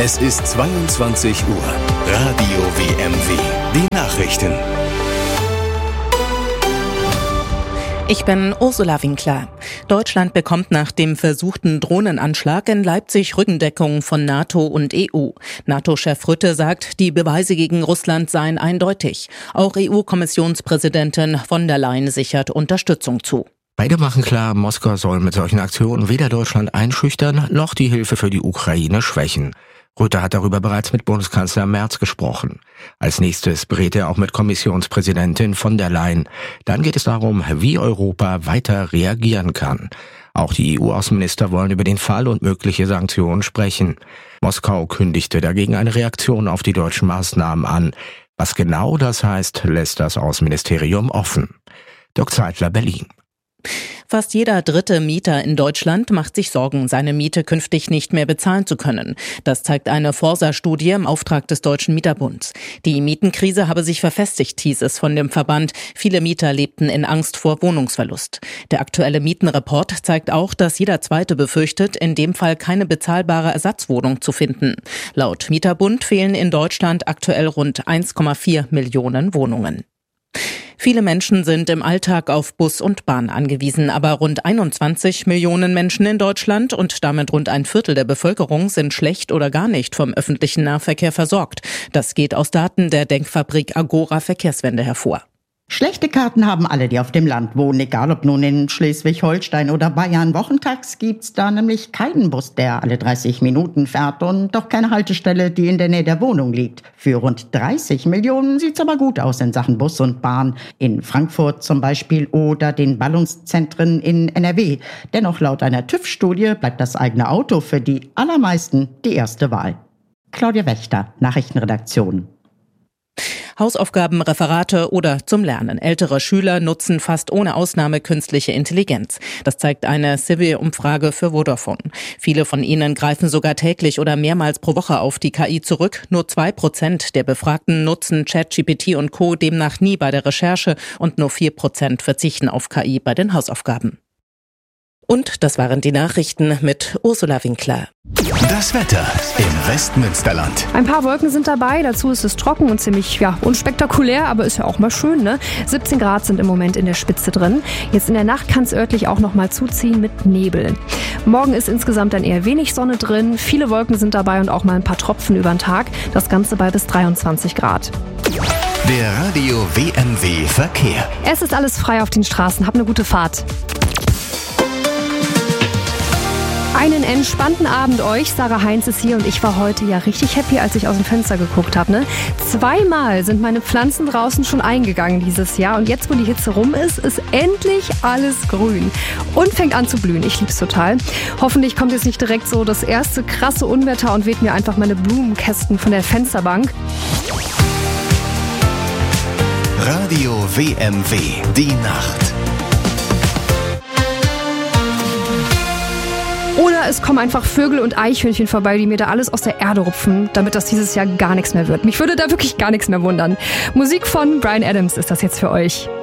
Es ist 22 Uhr. Radio WMW. Die Nachrichten. Ich bin Ursula Winkler. Deutschland bekommt nach dem versuchten Drohnenanschlag in Leipzig Rückendeckung von NATO und EU. NATO-Chef Rutte sagt, die Beweise gegen Russland seien eindeutig. Auch EU-Kommissionspräsidentin von der Leyen sichert Unterstützung zu. Beide machen klar, Moskau soll mit solchen Aktionen weder Deutschland einschüchtern, noch die Hilfe für die Ukraine schwächen. Rutte hat darüber bereits mit Bundeskanzler Merz gesprochen. Als nächstes berät er auch mit Kommissionspräsidentin von der Leyen. Dann geht es darum, wie Europa weiter reagieren kann. Auch die EU-Außenminister wollen über den Fall und mögliche Sanktionen sprechen. Moskau kündigte dagegen eine Reaktion auf die deutschen Maßnahmen an. Was genau das heißt, lässt das Außenministerium offen. Dirk Zeitler, Berlin. Fast jeder dritte Mieter in Deutschland macht sich Sorgen, seine Miete künftig nicht mehr bezahlen zu können. Das zeigt eine Forsa-Studie im Auftrag des Deutschen Mieterbunds. Die Mietenkrise habe sich verfestigt, hieß es von dem Verband. Viele Mieter lebten in Angst vor Wohnungsverlust. Der aktuelle Mietenreport zeigt auch, dass jeder Zweite befürchtet, in dem Fall keine bezahlbare Ersatzwohnung zu finden. Laut Mieterbund fehlen in Deutschland aktuell rund 1,4 Millionen Wohnungen. Viele Menschen sind im Alltag auf Bus und Bahn angewiesen, aber rund 21 Millionen Menschen in Deutschland und damit rund ein Viertel der Bevölkerung sind schlecht oder gar nicht vom öffentlichen Nahverkehr versorgt. Das geht aus Daten der Denkfabrik Agora Verkehrswende hervor. Schlechte Karten haben alle, die auf dem Land wohnen, egal ob nun in Schleswig-Holstein oder Bayern. Wochentags gibt's da nämlich keinen Bus, der alle 30 Minuten fährt und doch keine Haltestelle, die in der Nähe der Wohnung liegt. Für rund 30 Millionen sieht's aber gut aus in Sachen Bus und Bahn. In Frankfurt zum Beispiel oder den Ballungszentren in NRW. Dennoch laut einer TÜV-Studie bleibt das eigene Auto für die allermeisten die erste Wahl. Claudia Wächter, Nachrichtenredaktion. Hausaufgaben, Referate oder zum Lernen. Ältere Schüler nutzen fast ohne Ausnahme künstliche Intelligenz. Das zeigt eine Civil-Umfrage für Vodafone. Viele von ihnen greifen sogar täglich oder mehrmals pro Woche auf die KI zurück. Nur 2% der Befragten nutzen ChatGPT und Co. demnach nie bei der Recherche und nur 4% verzichten auf KI bei den Hausaufgaben. Und das waren die Nachrichten mit Ursula Winkler. Das Wetter im Westmünsterland. Ein paar Wolken sind dabei, dazu ist es trocken und ziemlich unspektakulär, aber ist ja auch mal schön, ne? 17 Grad sind im Moment in der Spitze drin. Jetzt in der Nacht kann es örtlich auch noch mal zuziehen mit Nebel. Morgen ist insgesamt dann eher wenig Sonne drin, viele Wolken sind dabei und auch mal ein paar Tropfen über den Tag. Das Ganze bei bis 23 Grad. Der Radio WMW Verkehr. Es ist alles frei auf den Straßen, hab eine gute Fahrt. Einen entspannten Abend euch. Sarah Heinz ist hier und ich war heute ja richtig happy, als ich aus dem Fenster geguckt habe. Ne? 2-mal sind meine Pflanzen draußen schon eingegangen dieses Jahr und jetzt, wo die Hitze rum ist, ist endlich alles grün und fängt an zu blühen. Ich lieb's total. Hoffentlich kommt jetzt nicht direkt so das erste krasse Unwetter und weht mir einfach meine Blumenkästen von der Fensterbank. Radio WMW, die Nacht. Oder es kommen einfach Vögel und Eichhörnchen vorbei, die mir da alles aus der Erde rupfen, damit das dieses Jahr gar nichts mehr wird. Mich würde da wirklich gar nichts mehr wundern. Musik von Bryan Adams ist das jetzt für euch.